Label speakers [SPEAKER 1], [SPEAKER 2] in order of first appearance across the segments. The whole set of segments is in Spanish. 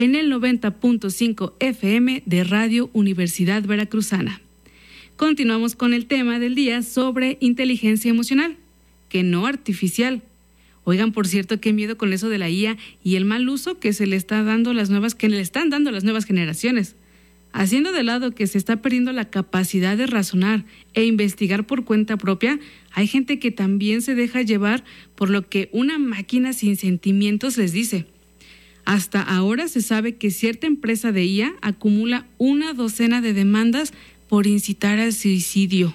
[SPEAKER 1] en el 90.5 FM de Radio Universidad Veracruzana. Continuamos con el tema del día sobre inteligencia emocional, que no artificial. Oigan, por cierto, qué miedo con eso de la IA y el mal uso que le están dando las nuevas generaciones, haciendo de lado que se está perdiendo la capacidad de razonar e investigar por cuenta propia. Hay gente que también se deja llevar por lo que una máquina sin sentimientos les dice. Hasta ahora se sabe que cierta empresa de IA acumula 12 de demandas por incitar al suicidio.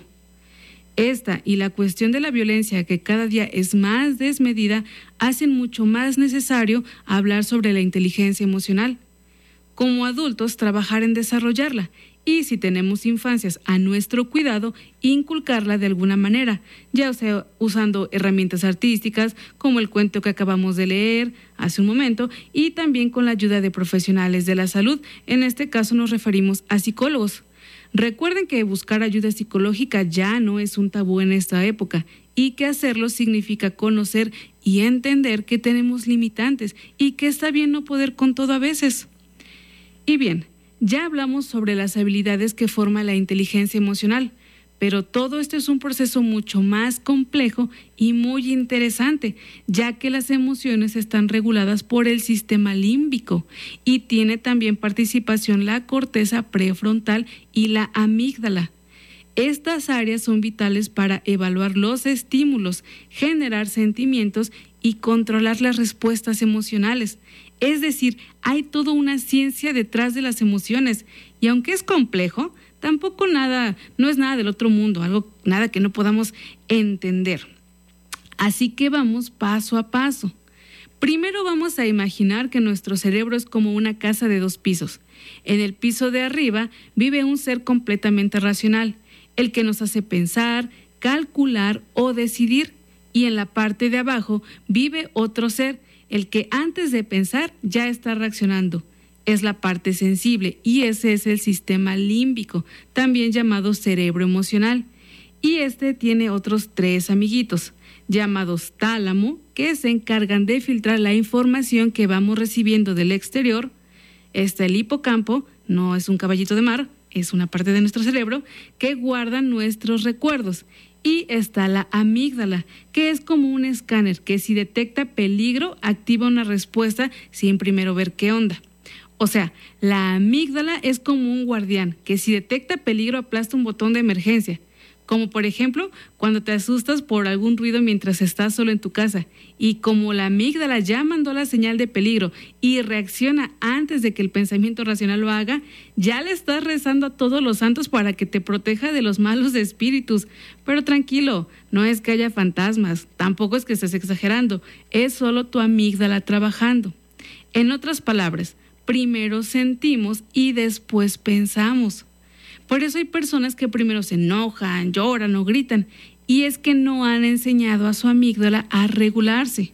[SPEAKER 1] Esta y la cuestión de la violencia, que cada día es más desmedida, hacen mucho más necesario hablar sobre la inteligencia emocional. Como adultos, trabajar en desarrollarla y, si tenemos infancias a nuestro cuidado, inculcarla de alguna manera, ya sea usando herramientas artísticas como el cuento que acabamos de leer hace un momento, y también con la ayuda de profesionales de la salud. En este caso nos referimos a psicólogos. Recuerden que buscar ayuda psicológica ya no es un tabú en esta época, y que hacerlo significa conocer y entender que tenemos limitantes y que está bien no poder con todo a veces. Y bien, ya hablamos sobre las habilidades que forma la inteligencia emocional, pero todo esto es un proceso mucho más complejo y muy interesante, ya que las emociones están reguladas por el sistema límbico y tiene también participación la corteza prefrontal y la amígdala. Estas áreas son vitales para evaluar los estímulos, generar sentimientos y controlar las respuestas emocionales. Es decir, hay toda una ciencia detrás de las emociones, y aunque es complejo, tampoco no es nada del otro mundo, nada que no podamos entender. Así que vamos paso a paso. Primero vamos a imaginar que nuestro cerebro es como una casa de 2 pisos. En el piso de arriba vive un ser completamente racional, el que nos hace pensar, calcular o decidir, y en la parte de abajo vive otro ser, el que antes de pensar ya está reaccionando. Es la parte sensible, y ese es el sistema límbico, también llamado cerebro emocional. Y este tiene otros 3 amiguitos, llamados tálamo, que se encargan de filtrar la información que vamos recibiendo del exterior. Está el hipocampo, no es un caballito de mar, es una parte de nuestro cerebro que guarda nuestros recuerdos. Y está la amígdala, que es como un escáner que, si detecta peligro, activa una respuesta sin primero ver qué onda. O sea, la amígdala es como un guardián que, si detecta peligro, aplasta un botón de emergencia. Como por ejemplo, cuando te asustas por algún ruido mientras estás solo en tu casa. Y como la amígdala ya mandó la señal de peligro y reacciona antes de que el pensamiento racional lo haga, ya le estás rezando a todos los santos para que te proteja de los malos espíritus. Pero tranquilo, no es que haya fantasmas, tampoco es que estés exagerando, es solo tu amígdala trabajando. En otras palabras, primero sentimos y después pensamos. Por eso hay personas que primero se enojan, lloran o gritan, y es que no han enseñado a su amígdala a regularse.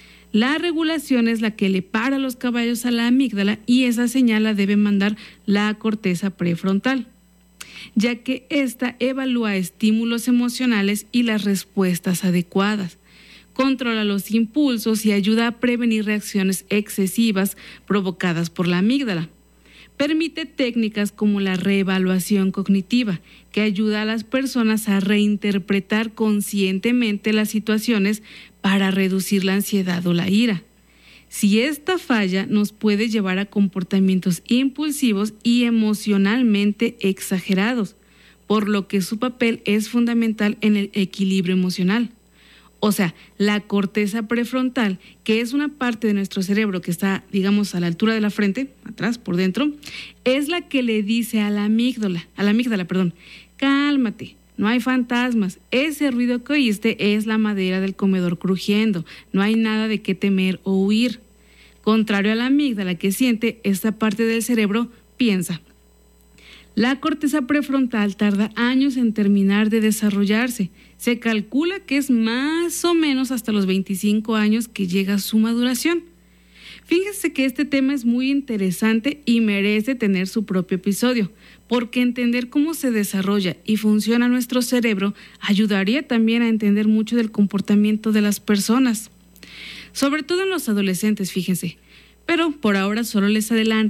[SPEAKER 1] La regulación es la que le para los caballos a la amígdala, y esa señal la debe mandar la corteza prefrontal, ya que ésta evalúa estímulos emocionales y las respuestas adecuadas. Controla los impulsos y ayuda a prevenir reacciones excesivas provocadas por la amígdala. Permite técnicas como la reevaluación cognitiva, que ayuda a las personas a reinterpretar conscientemente las situaciones para reducir la ansiedad o la ira. Si esta falla, nos puede llevar a comportamientos impulsivos y emocionalmente exagerados, por lo que su papel es fundamental en el equilibrio emocional. O sea, la corteza prefrontal, que es una parte de nuestro cerebro que está, digamos, a la altura de la frente, atrás, por dentro, es la que le dice a la amígdala, cálmate, no hay fantasmas, ese ruido que oíste es la madera del comedor crujiendo, no hay nada de qué temer o huir. Contrario a la amígdala, que siente, esta parte del cerebro piensa. La corteza prefrontal tarda años en terminar de desarrollarse. Se calcula que es más o menos hasta los 25 años que llega a su maduración. Fíjense que este tema es muy interesante y merece tener su propio episodio, porque entender cómo se desarrolla y funciona nuestro cerebro ayudaría también a entender mucho del comportamiento de las personas. Sobre todo en los adolescentes, fíjense. Pero por ahora solo les adelanto